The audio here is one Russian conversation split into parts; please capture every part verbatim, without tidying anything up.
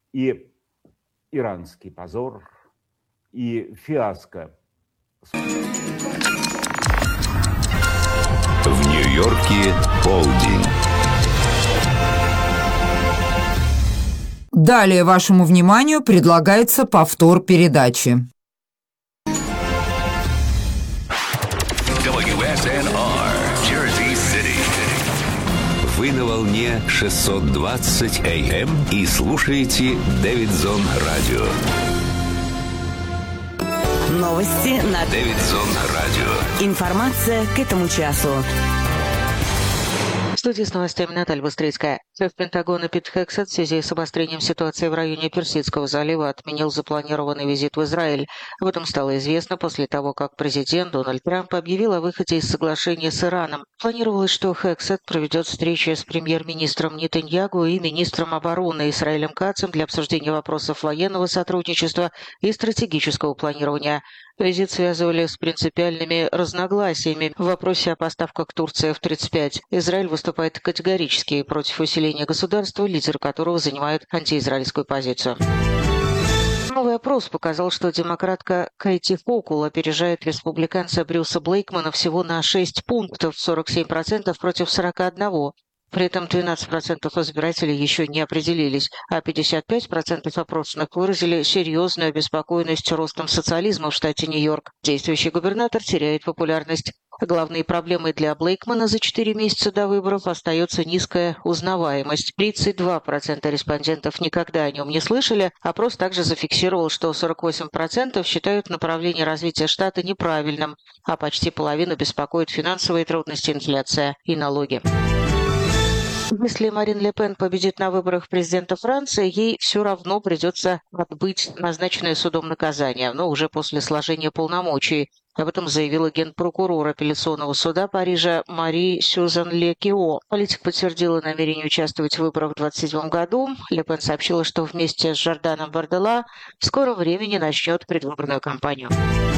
и иранский позор, и фиаско. В Нью-Йорке полдень. Далее вашему вниманию предлагается повтор передачи. дабл ю эс эн ар, Jersey City. Вы на волне шестьсот двадцать эй эм и слушаете Дэвидсон Радио. Новости на Дэвидсон Радио. Информация к этому часу. В студии с новостями Наталья Быстрицкая. Шеф Пентагона Пит Хексет в связи с обострением ситуации в районе Персидского залива отменил запланированный визит в Израиль. Об этом стало известно после того, как президент Дональд Трамп объявил о выходе из соглашения с Ираном. Планировалось, что Хексет проведет встречи с премьер-министром Нетаньягу и министром обороны Исраэлем Кацем для обсуждения вопросов военного сотрудничества и стратегического планирования. Визит связывали с принципиальными разногласиями в вопросе о поставках Турции эф тридцать пять. Израиль выступает категорически против усиления государства, лидер которого занимает антиизраильскую позицию. Новый опрос показал, что демократка Кэти Хокул опережает республиканца Брюса Блейкмана всего на шесть пунктов, сорок семь процентов против сорок один процента. При этом двенадцать процентов избирателей еще не определились, а пятьдесят пять процентов опрошенных выразили серьезную обеспокоенность ростом социализма в штате Нью-Йорк. Действующий губернатор теряет популярность. Главной проблемой для Блейкмана за четыре месяца до выборов остается низкая узнаваемость. тридцать два процента респондентов никогда о нем не слышали. Опрос также зафиксировал, что сорок восемь процентов считают направление развития штата неправильным, а почти половину беспокоят финансовые трудности, инфляция и налоги. Если Марин Ле Пен победит на выборах президента Франции, ей все равно придется отбыть назначенное судом наказание, но уже после сложения полномочий. Об этом заявила генпрокурор апелляционного суда Парижа Мари Сюзан Лекио. Политик подтвердила намерение участвовать в выборах в двадцать седьмом году. Ле Пен сообщила, что вместе с Жорданом Бардella в скором времени начнет предвыборную кампанию.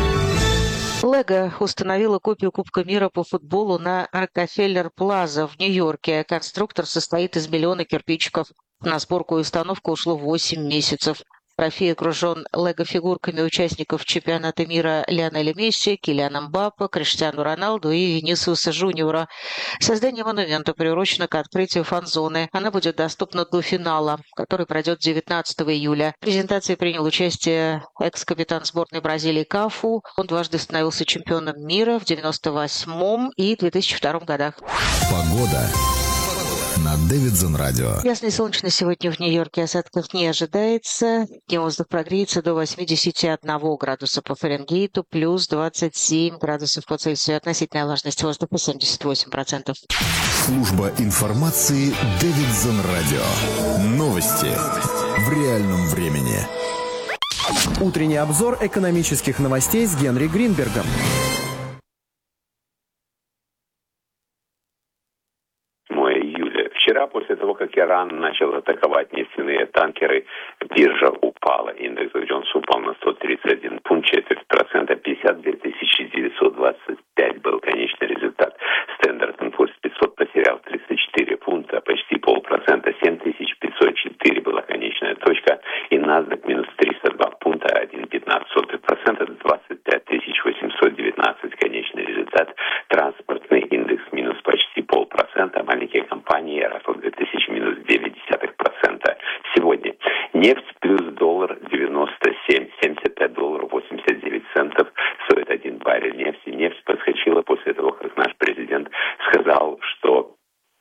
Лего установила копию Кубка мира по футболу на Рокфеллер-Плаза в Нью-Йорке. Конструктор состоит из миллиона кирпичиков. На сборку и установку ушло восемь месяцев. Трофей окружен лего-фигурками участников чемпионата мира Лионеля Месси, Килиана Мбаппе, Криштиану Роналду и Винисиуса Джуниора. Создание монумента приурочено к открытию фан-зоны. Она будет доступна до финала, который пройдет девятнадцатого июля. В презентации принял участие экс-капитан сборной Бразилии Кафу. Он дважды становился чемпионом мира в девяносто восьмом и две тысячи втором годах. Погода на Дэвидсон Радио. Ясно и солнечно сегодня в Нью-Йорке, осадков не ожидается. Днем воздух прогреется до восемьдесят один градуса по Фаренгейту, плюс двадцать семь градусов по Цельсию. Относительная влажность воздуха семьдесят восемь процентов. Служба информации Дэвидсон Радио. Новости в реальном времени. Утренний обзор экономических новостей с Генри Гринбергом. Вчера, после того, как Иран начал атаковать нефтяные танкеры, биржа упала. Индекс Джонс упал на сто тридцать один пункт, четверть процента, пятьдесят две тысячи девятьсот двадцать пять был конечный результат. Standard энд Poor's пятьсот потерял тридцать четыре пункта, почти полпроцента, семь тысяч пятьсот четыре была конечная точка. И NASDAQ минус триста два пункта, один целых пятнадцать сотых процента, двадцать пять тысяч восемьсот девятнадцать конечный результат. Транспортный индекс минус почти полпроцента, маленькие компании Рафл две тысячи минус девять десятых процента. Сегодня нефть плюс доллар девяносто семь, семьдесят пять долларов восемьдесят девять центов стоит один баррель нефти. Нефть подскочила после того, как наш президент сказал, что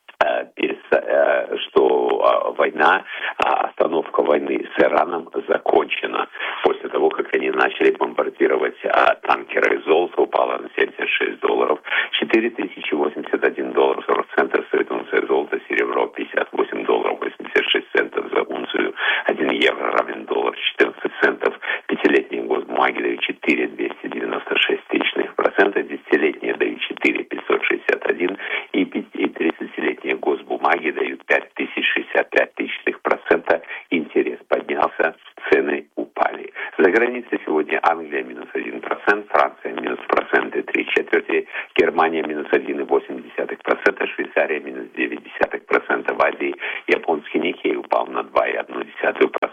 что война, остановка войны с Ираном закончена. После того, как они начали бомбардировать танкеры, золото упало на семьдесят шесть долларов, четыре тысячи восемьдесят один доллар сорок центов стоит унция золота, серебро пятьдесят восемь долларов восемьдесят шесть центов за унцию, один евро равен доллар четырнадцать центов, пятилетние госбумаги дают четыре тысячи двести девяносто шесть тысячных процента, десятилетние дают четыре тысячи пятьсот шестьдесят один и тридцатилетние госбумаги дают пять тысяч шестьдесят пять тысячных процента. Интерес поднялся, цены упали. За границей сегодня Англия минус один процент, Франция минус процент и три четверти, Германия минус один целых восемь десятых процента, Швейцария минус девять десятых процента, в Азии японский Никей упал на два целых одну десятую процента.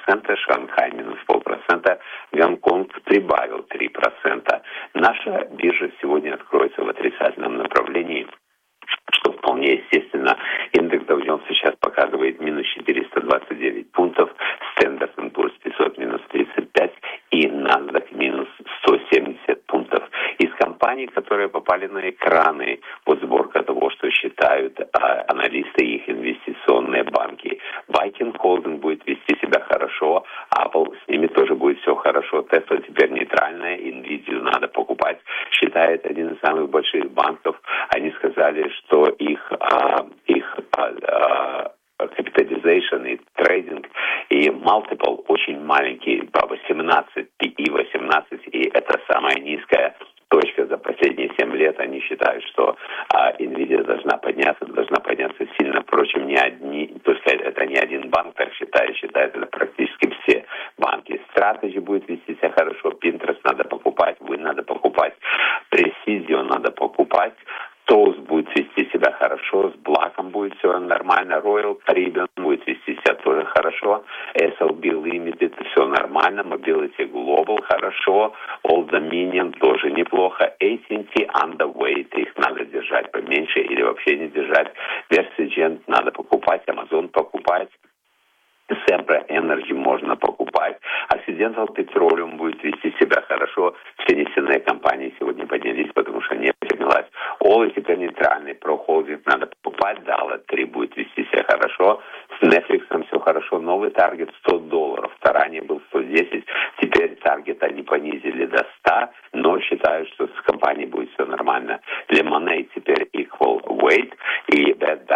процента, Шанхай минус полпроцента, Гонконг прибавил три процента. Наша биржа сегодня откроется в отрицательном направлении, что вполне естественно. Индекс Dow Jones сейчас показывает минус четыреста двадцать девять пунктов, Standard энд Poor's пятьсот минус тридцать пять и NASDAQ минус сто семьдесят пунктов. Из компаний, которые попали на экраны, вот сборка того, что считают а, аналисты и их инвестиционные банки. Viking Holding будет вести себя хорошо, Apple, с ними тоже будет все хорошо. Tesla теперь нейтральная, Nvidia надо покупать, считает один из самых больших банков. Они сказали, что их, а, их а, а, capitalization и трейдинг и multiple очень маленький, по восемнадцать, пи и восемнадцать, и это самая низкая точка за последние семь лет. Они считают, что а, Nvidia должна подняться, должна подняться сильно. Впрочем, не одни, то есть это не один банк так считает, считает это практически все банки. Strategy будет вести себя хорошо, Pinterest надо покупать, Win надо покупать, Precision надо покупать, Toast будет вести себя хорошо, с Блаком будет все нормально, Royal Caribbean будет вести себя тоже хорошо, эс эл би Limited все нормально, Mobility Global хорошо, Old Dominion тоже неплохо, эй ти энд ти underweight, их надо держать поменьше или вообще не держать, Versagent надо покупать, Amazon покупать, Sempra Energy можно покупать. Occidental Petroleum будет вести себя хорошо. Все нефтяные компании сегодня поднялись, потому что нефть поднялась. Олы теперь нейтральный. Pro Holding надо покупать. Дала три будет вести себя хорошо. С Netflix все хорошо. Новый таргет сто долларов. Ранее был сто десять. Теперь таргет они понизили до ста. Но считают, что с компанией будет все нормально. Lemonade теперь equal weight. И Bath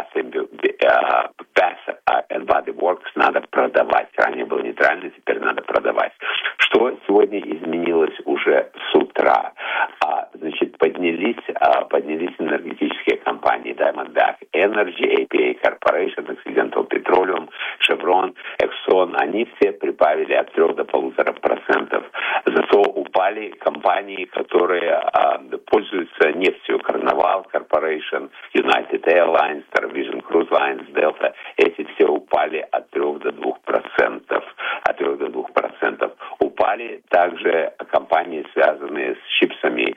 and Body Works надо продавать. Ранее был нейтральный, теперь надо продавать. Что сегодня изменилось уже с утра? А, значит, поднялись, а, поднялись энергетические компании Diamondback Energy, эй пи эй Corporation, Occidental Petroleum, Chevron, Exxon. Они все прибавили от трех до полутора процентов. Зато упали компании, которые а, пользуются нефтью. Carnival Corporation, United Airlines, Norwegian Cruise Lines, Delta. Эти все упали от трех до двух процентов. От трех до двух процентов. Упали также компании, связанные с чипсами.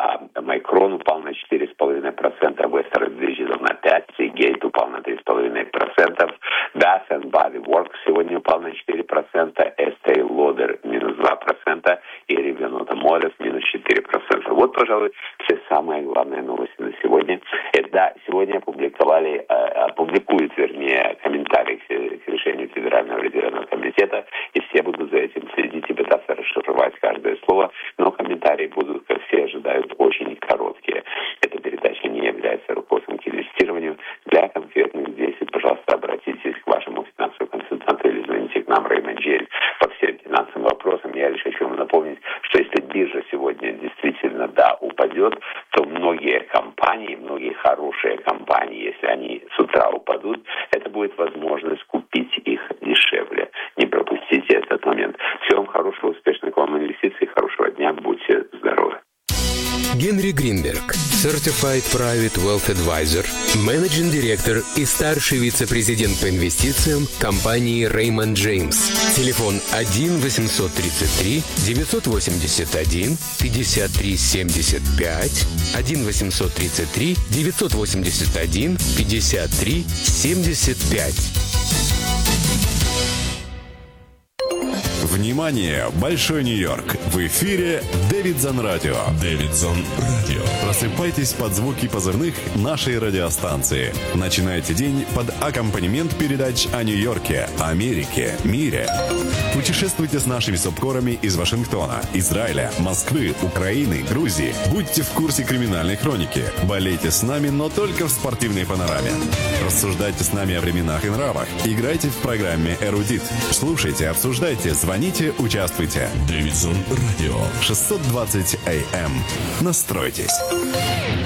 Micron упал на четыре целых пять десятых процента, Western Digital на пять процентов, Seagate упал на три целых пять десятых процента, Bath and Body Works сегодня упал на четыре процента, Estée Lauder минус два процента и Rivian Automotive минус четыре процента. Вот, пожалуй, все самые главные новости на сегодня. Это сегодня опубликовали, опубликуют, вернее, комментарии к решению Федерального резервного комитета, и все будут за этим следить и пытаться расшифровать каждое слово, но комментарии будут, как все ожидают, очень короткие. Эта передача не является руководством к инвестированию. Для конкретных действий, пожалуйста, обратитесь к вашему финансовому консультанту или звоните к нам, Raymond James, по всем финансовым вопросам. Я лишь хочу вам напомнить, что если биржа сегодня действительно, да, упадет, то многие компании, многие хорошие компании, если они с утра упадут, это будет возможность купить их дешевле. Не пропустите этот момент. Всего вам хорошего, успешных вам инвестиций, хорошего дня, будьте здоровы. Генри Гринберг, Certified Private Wealth Advisor, менеджинг директор и старший вице-президент по инвестициям компании Raymond James. Телефон один восемьсот тридцать три девятьсот восемьдесят один пятьдесят три семьдесят пять, один восемьсот тридцать три девятьсот восемьдесят один пятьдесят три семьдесят пять. Внимание! Большой Нью-Йорк! В эфире Дэвидсон Радио. Дэвидсон Радио. Просыпайтесь под звуки позывных нашей радиостанции. Начинайте день под аккомпанемент передач о Нью-Йорке, Америке, мире. Путешествуйте с нашими субкорами из Вашингтона, Израиля, Москвы, Украины, Грузии. Будьте в курсе криминальной хроники. Болейте с нами, но только в спортивной панораме. Рассуждайте с нами о временах и нравах. Играйте в программе «Эрудит». Слушайте, обсуждайте, звоните, участвуйте. Дэвидсон Радио. шестьсот двадцать эй эм. Настройтесь.